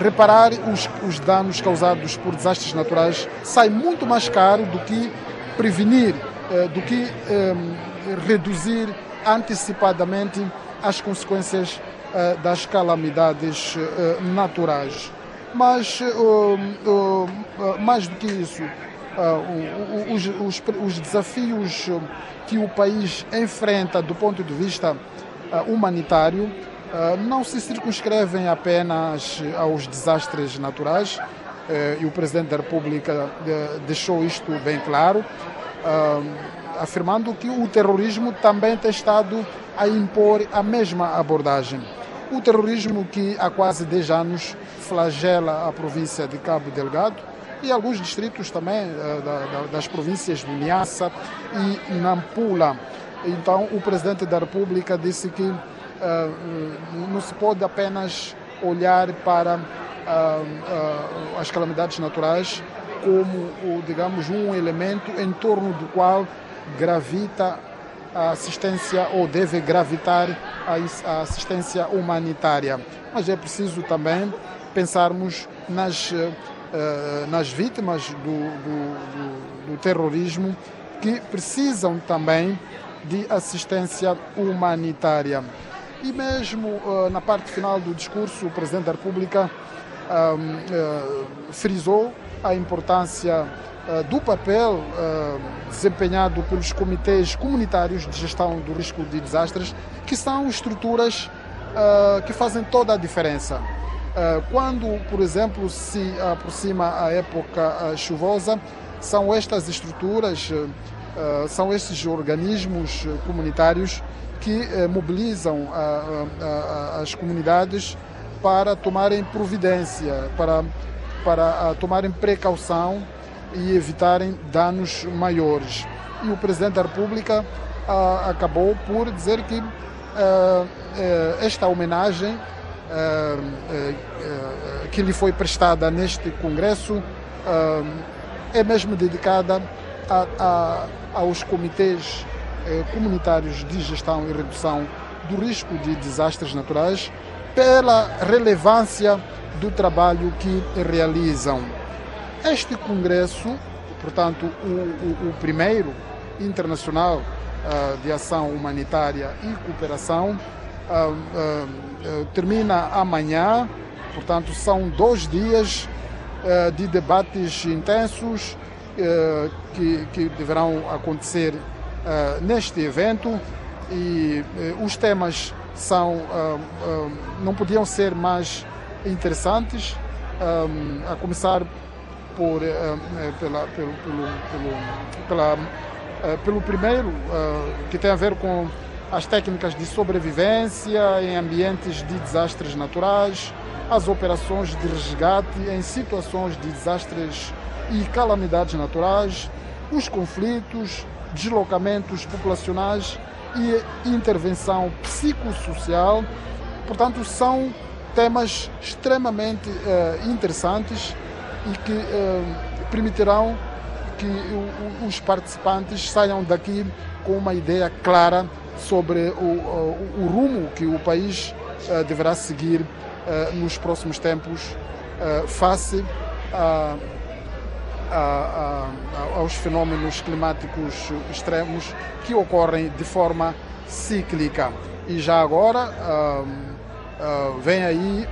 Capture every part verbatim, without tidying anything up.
reparar os, os danos causados por desastres naturais sai muito mais caro do que prevenir, do que reduzir antecipadamente as consequências das calamidades naturais. Mas, mais do que isso, os, os, os desafios que o país enfrenta do ponto de vista humanitário não se circunscrevem apenas aos desastres naturais, e o Presidente da República deixou isto bem claro, afirmando que o terrorismo também tem estado a impor a mesma abordagem. O terrorismo que há quase dez anos flagela a província de Cabo Delgado e alguns distritos também das províncias de Niassa e Nampula. Então, o Presidente da República disse que não se pode apenas olhar para as calamidades naturais como, digamos, um elemento em torno do qual gravita a assistência ou deve gravitar a assistência humanitária. Mas é preciso também pensarmos nas, nas vítimas do, do, do, do terrorismo que precisam também de assistência humanitária. E mesmo uh, na parte final do discurso, o Presidente da República uh, uh, frisou a importância uh, do papel uh, desempenhado pelos comitês comunitários de gestão do risco de desastres, que são estruturas uh, que fazem toda a diferença. Uh, quando, por exemplo, se aproxima a época uh, chuvosa, são estas estruturas, uh, uh, são estes organismos comunitários que eh, mobilizam a, a, a, as comunidades para tomarem providência, para, para a, tomarem precaução e evitarem danos maiores. E o Presidente da República a, acabou por dizer que a, a, esta homenagem a, a, a, que lhe foi prestada neste Congresso a, é mesmo dedicada a, a, aos comitês comunitários de gestão e redução do risco de desastres naturais pela relevância do trabalho que realizam. Este congresso, portanto, o, o, o primeiro internacional uh, de ação humanitária e cooperação, uh, uh, uh, termina amanhã, portanto, são dois dias uh, de debates intensos uh, que, que deverão acontecer Uh, neste evento e uh, os temas são, uh, uh, não podiam ser mais interessantes, um, a começar por, uh, pela, pelo, pelo, pelo, pela, uh, pelo primeiro, uh, que tem a ver com as técnicas de sobrevivência em ambientes de desastres naturais, as operações de resgate em situações de desastres e calamidades naturais, os conflitos, deslocamentos populacionais e intervenção psicossocial. Portanto, são temas extremamente uh, interessantes e que uh, permitirão que o, os participantes saiam daqui com uma ideia clara sobre o, o, o rumo que o país uh, deverá seguir uh, nos próximos tempos uh, face a A, a, aos fenómenos climáticos extremos que ocorrem de forma cíclica. E já agora uh, uh, vem aí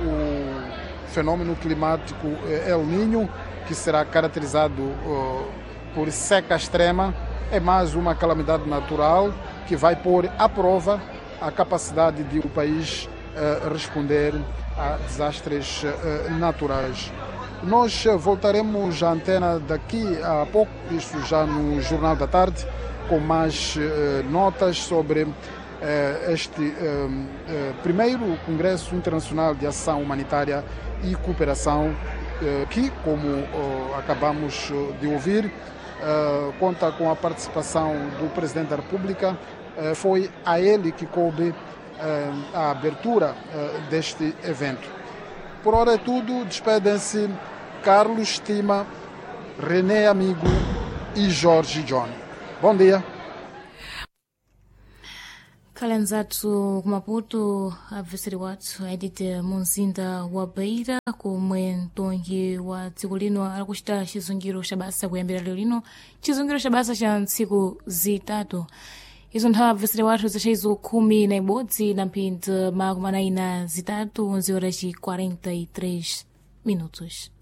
o fenômeno climático El Niño, que será caracterizado uh, por seca extrema. É mais uma calamidade natural que vai pôr à prova a capacidade de o país uh, responder a desastres uh, naturais. Nós voltaremos à antena daqui a pouco, isso já no Jornal da Tarde, com mais uh, notas sobre uh, este uh, uh, primeiro Congresso Internacional de Ação Humanitária e Cooperação, uh, que, como uh, acabamos de ouvir, uh, conta com a participação do Presidente da República. Uh, foi a ele que coube uh, a abertura uh, deste evento. Por hora é tudo, despedem-se Carlos Tima, René Amigo e Jorge John. Bom dia. Kalanzatu kumaputo abveseri wathu aidite munzinda wa Beira komwe mtongi wa dziko lino akuchita chizungiro cha basa kuyambira lero lino chizungiro cha basa cha ntsiku zitatu izo nthawi abveseri wathu zachayizo khumi na ibodzi na mphindi makumi anayi na zitatu onze horas e quarenta e três minutos.